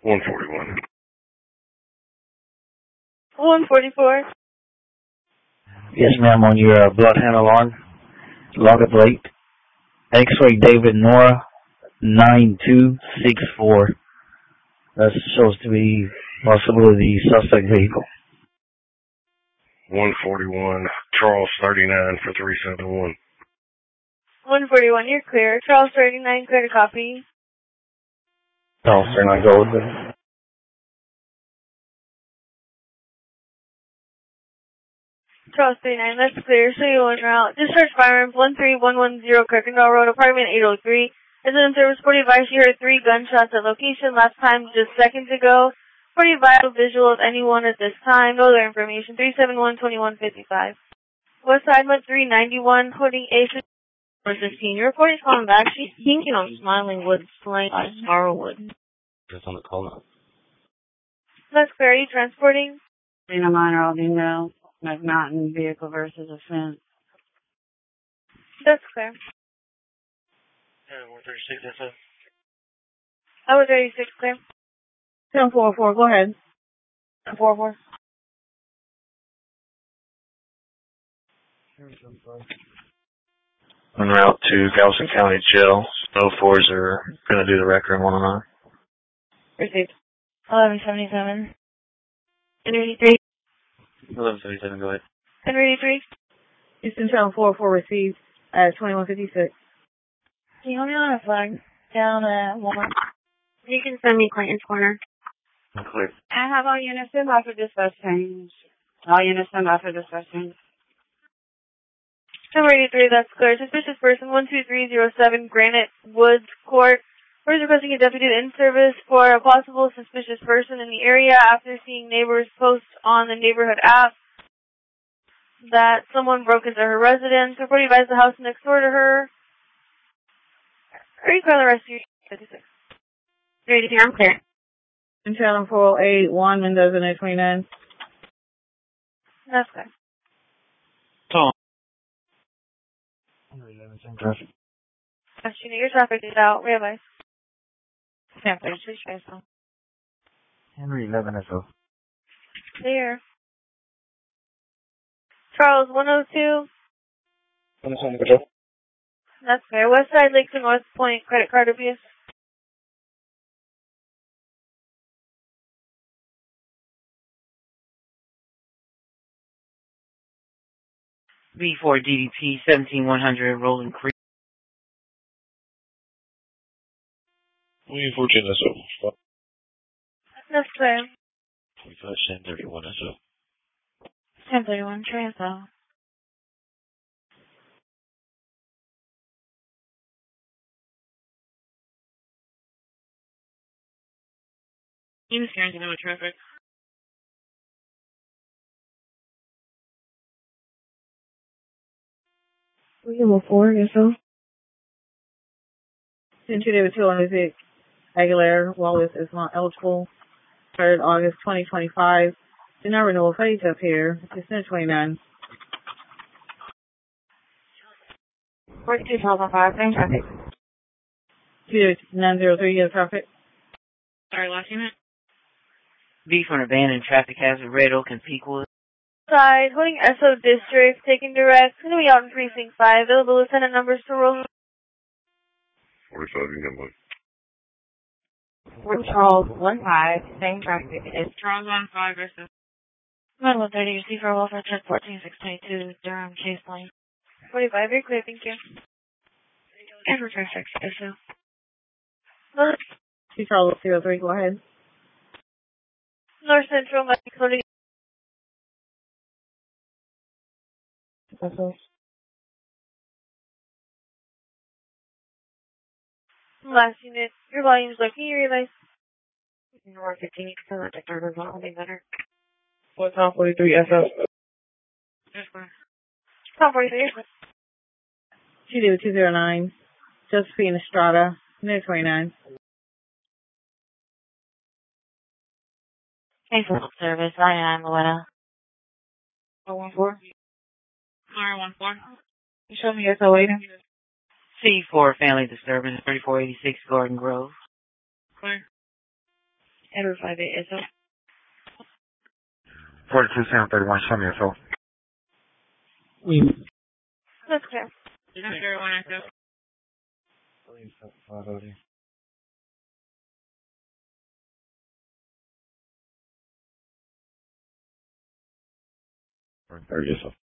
141. 144. Yes, ma'am, on your bloodhound alarm. Logger plate. X-ray David Nora 9264. That shows to be possibly the suspect vehicle. 141. Charles 39 for 371. 141, you're clear. Charles 39, clear to copy. Charles 39, go with it. Charles 39, that's clear. So you en route. Discharge firearms 13110 Kirkendall Road, apartment 803. As an service, 40 advice, you heard 3 gunshots at location. Last time, just seconds ago. 40 vital visual of anyone at this time. No other information. 371-2155. West Side Mud 391, holding A15. Your report is calling back. She's thinking on Smiling Wood, Slang, Scarwood. Just on the call now. That's clear. Are you transporting? Rena Minor, Aldino, McNaughton, vehicle versus offense. That's clear. 136, that's it. I was 36, clear. 1044, go ahead. 1044. En route to Galveston County Jail. No 4s are going to do the record in 109. Received. 1177. 1083. 1177, go ahead. 1083. Houston Channel 44 received at 2156. Can you hold me on a flag? Down at Walmart. You can send me Clayton's Corner. Clear. I have all units in by for dispatch change. All units in by for dispatch change. 1083, that's clear. Suspicious person 12307 Granite Woods Court. We're requesting a deputy in service for a possible suspicious person in the area after seeing neighbors post on the neighborhood app that someone broke into her residence. Report advised the house next door to her. Are you calling the rescue? 56. 383, I'm clear. In Channel 481, Mendoza 929. That's clear. Tom. Question, your traffic is out. Realize. Yeah, please try so. Henry 11 SO. There. Charles 102. That's fair. West Side Lakes and North Point credit card abuse. B4 DDP 17100 Rolling Creek. We 14 SO. That's fair. 1031 SO. 1031 transfer. Units carrying no traffic. We can move forward, yes, so. 10-2-2-1-6. Aguilera Wallace is not eligible. 3rd August 2025. Do not renewal phase up here. It's 1029. 42,005, same traffic. 2903, you have traffic. Sorry, last unit. B for an abandoned traffic hazard, Red Oak and Peakwood. Side, holding SO District, taking direct. Going to be out in Precinct 5. Available lieutenant numbers to roll. 45, you can look. Fort Charles 15, same traffic. It's Charles 15 versus 130, receive for welfare check 14622, Durham Chase Lane. 45, you're clear, thank you. And for traffic, SO. Two Charles 03, go ahead. North Central, Mexico. SO. Last unit, your volume's low. Can you realize? North 15, you can let the third one will be better. What's on 43 SO? Just one. Top 43. 20209. Josephine Estrada, near 29. Thanks for service. I am Luetta. 014. 414. You show me your SO later. C4 Family Disturbance, 3486 Gordon Grove. Clear. Edward 58 SO. 42-731, show me SO. That's clear. Or just